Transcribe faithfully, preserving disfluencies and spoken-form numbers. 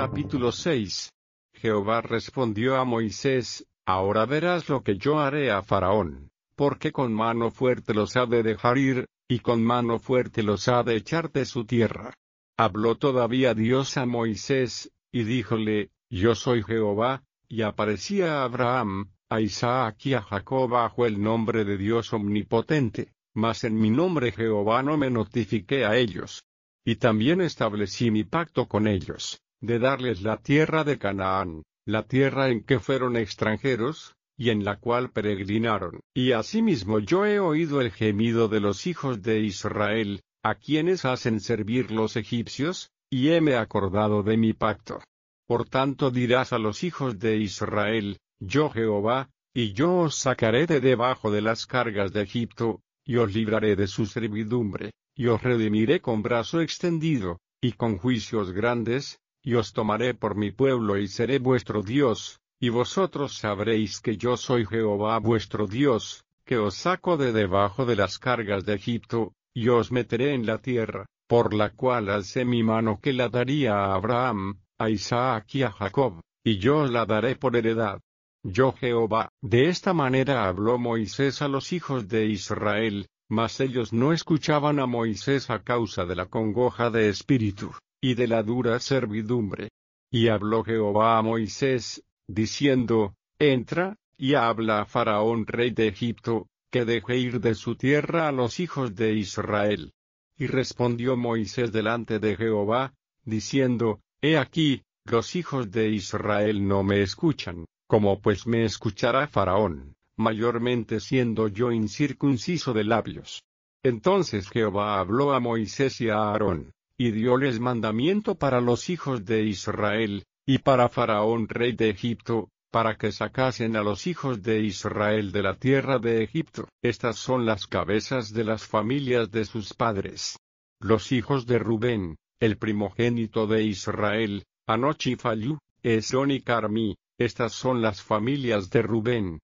Capítulo seis. Jehová respondió a Moisés: Ahora verás lo que yo haré a Faraón, porque con mano fuerte los ha de dejar ir, y con mano fuerte los ha de echar de su tierra. Habló todavía Dios a Moisés, y díjole: Yo soy Jehová, y aparecía a Abraham, a Isaac y a Jacob bajo el nombre de Dios omnipotente, mas en mi nombre Jehová no me notifiqué a ellos. Y también establecí mi pacto con ellos, de darles la tierra de Canaán, la tierra en que fueron extranjeros, y en la cual peregrinaron. Y asimismo yo he oído el gemido de los hijos de Israel, a quienes hacen servir los egipcios, y heme acordado de mi pacto. Por tanto dirás a los hijos de Israel: Yo Jehová, y yo os sacaré de debajo de las cargas de Egipto, y os libraré de su servidumbre, y os redimiré con brazo extendido, y con juicios grandes, y os tomaré por mi pueblo y seré vuestro Dios, y vosotros sabréis que yo soy Jehová vuestro Dios, que os saco de debajo de las cargas de Egipto, y os meteré en la tierra, por la cual alcé mi mano que la daría a Abraham, a Isaac y a Jacob, y yo os la daré por heredad. Yo Jehová. De esta manera habló Moisés a los hijos de Israel, mas ellos no escuchaban a Moisés a causa de la congoja de espíritu, y de la dura servidumbre. Y habló Jehová a Moisés, diciendo: Entra, y habla a Faraón rey de Egipto, que deje ir de su tierra a los hijos de Israel. Y respondió Moisés delante de Jehová, diciendo: He aquí, los hijos de Israel no me escuchan. ¿Cómo pues me escuchará Faraón, mayormente siendo yo incircunciso de labios? Entonces Jehová habló a Moisés y a Aarón, y dióles mandamiento para los hijos de Israel, y para Faraón rey de Egipto, para que sacasen a los hijos de Israel de la tierra de Egipto. Estas son las cabezas de las familias de sus padres. Los hijos de Rubén, el primogénito de Israel, Anoch y Fallu, Hezrón y Carmí. Estas son las familias de Rubén,